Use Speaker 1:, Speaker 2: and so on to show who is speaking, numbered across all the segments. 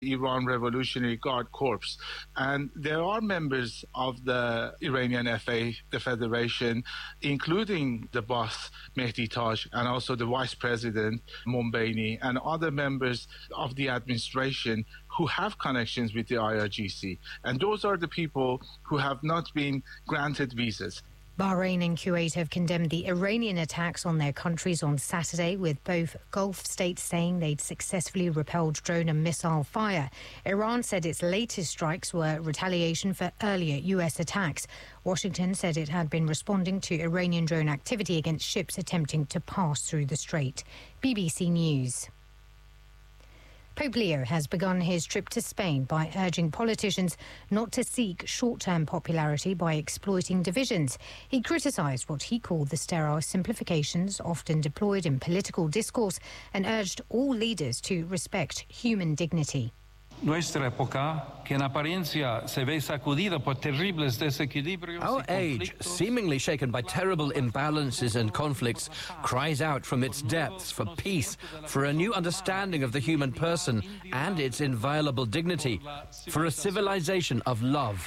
Speaker 1: Iran Revolutionary Guard Corps. And there are members of the Iranian FA, the federation, including the boss, Mehdi Taj, and also the vice president, Mombaini, and other members of the administration who have connections with the IRGC. And those are the people who have not been granted visas.
Speaker 2: Bahrain and Kuwait have condemned the Iranian attacks on their countries on Saturday, with both Gulf states saying they'd successfully repelled drone and missile fire. Iran said its latest strikes were retaliation for earlier US attacks. Washington said it had been responding to Iranian drone activity against ships attempting to pass through the strait. BBC News. Pope Leo has begun his trip to Spain by urging politicians not to seek short-term popularity by exploiting divisions. He criticised what he called the sterile simplifications often deployed in political discourse and urged all leaders to respect human dignity.
Speaker 3: Our age, seemingly shaken by terrible imbalances and conflicts, cries out from its depths for peace, for a new understanding of the human person and its inviolable dignity, for a civilization of love.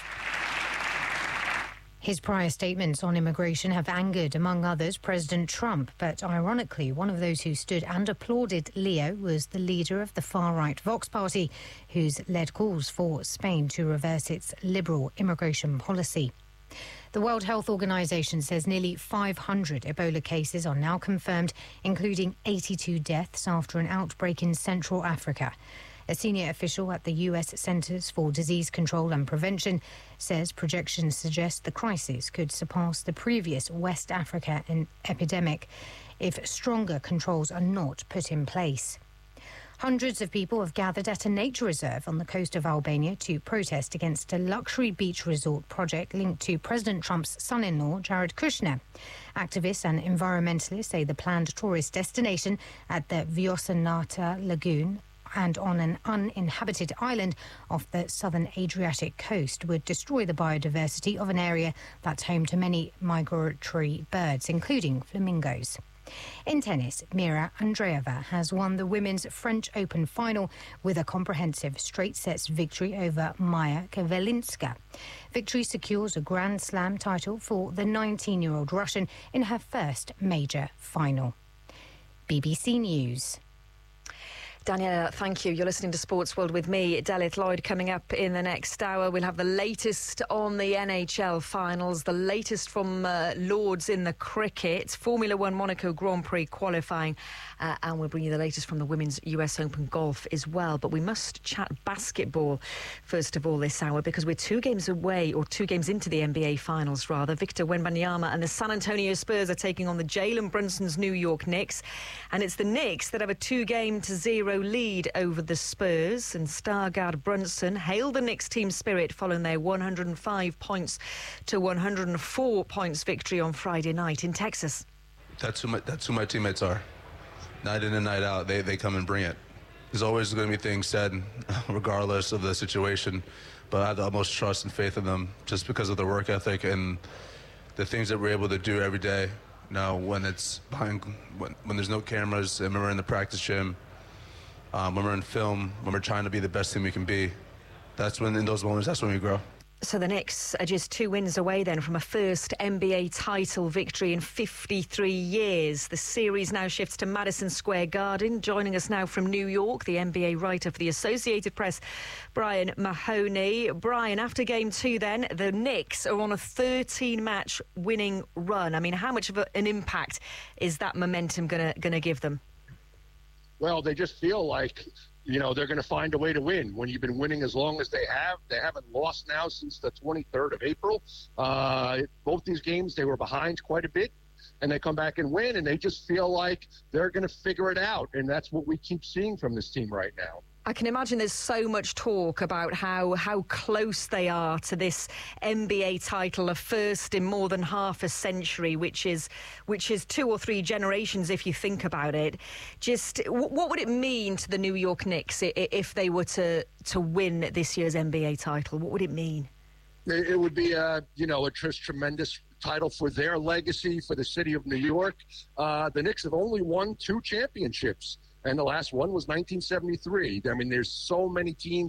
Speaker 2: His prior statements on immigration have angered, among others, President Trump. But ironically, one of those who stood and applauded Leo was the leader of the far-right Vox Party, who's led calls for Spain to reverse its liberal immigration policy. The World Health Organization says nearly 500 Ebola cases are now confirmed, including 82 deaths after an outbreak in Central Africa. A senior official at the US Centers for Disease Control and Prevention says projections suggest the crisis could surpass the previous West Africa epidemic if stronger controls are not put in place. Hundreds of people have gathered at a nature reserve on the coast of Albania to protest against a luxury beach resort project linked to President Trump's son-in-law, Jared Kushner. Activists and environmentalists say the planned tourist destination at the Vjosanata Lagoon and on an uninhabited island off the southern Adriatic coast would destroy the biodiversity of an area that's home to many migratory birds, including flamingos. In tennis, Mira Andreeva has won the Women's French Open final with a comprehensive straight sets victory over Maya Kavelinska. Victory secures a Grand Slam title for the 19-year-old Russian in her first major final. BBC News.
Speaker 4: Daniela, thank you. You're listening to Sports World with me, Delith Lloyd. Coming up in the next hour, we'll have the latest on the NHL finals, the latest from Lords in the cricket, Formula One Monaco Grand Prix qualifying, and we'll bring you the latest from the Women's US Open golf as well. But we must chat basketball first of all this hour, because we're 2 games away, or 2 games into the NBA finals rather. Victor Wembanyama and the San Antonio Spurs are taking on the Jalen Brunson's New York Knicks, and it's the Knicks that have a 2-0 lead over the Spurs, and star guard Brunson hailed the Knicks team spirit following their 105 points to 104 points victory on Friday night in Texas.
Speaker 5: That's who my teammates are. Night in and night out, they come and bring it. There's always going to be things said, regardless of the situation, but I have the utmost trust and faith in them just because of their work ethic and the things that we're able to do every day. Now, when it's behind, when there's no cameras and when we're in the practice gym, when we're in film, when we're trying to be the best team we can be, that's when, in those moments, that's when we grow.
Speaker 4: So the Knicks are just 2 wins away then from a first NBA title victory in 53 years. The series now shifts to Madison Square Garden. Joining us now from New York, the NBA writer for the Associated Press, Brian Mahoney. Brian, after Game 2 then, the Knicks are on a 13-match winning run. I mean, how much of an impact is that momentum going to give them?
Speaker 6: Well, they just feel like, they're going to find a way to win. When you've been winning as long as they haven't lost now since the 23rd of April. Both these games, they were behind quite a bit, and they come back and win, and they just feel like they're going to figure it out, and that's what we keep seeing from this team right now.
Speaker 4: I can imagine there's so much talk about how close they are to this NBA title, a first in more than half a century, which is 2 or 3 generations if you think about it. Just what would it mean to the New York Knicks if they were to win this year's NBA title? What would it mean?
Speaker 6: It would be a tremendous title for their legacy, for the city of New York. The Knicks have only won 2 championships, and the last one was 1973. I mean, there's so many teams